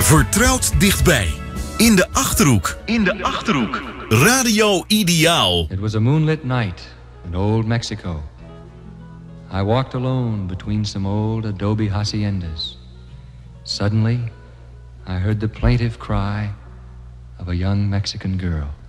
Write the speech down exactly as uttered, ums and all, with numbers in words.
Vertrouwd dichtbij. In de Achterhoek. In de Achterhoek. Radio Ideaal. It was a moonlit night in old Mexico. I walked alone between some old adobe haciendas. Suddenly, I heard the plaintive cry of a young Mexican girl.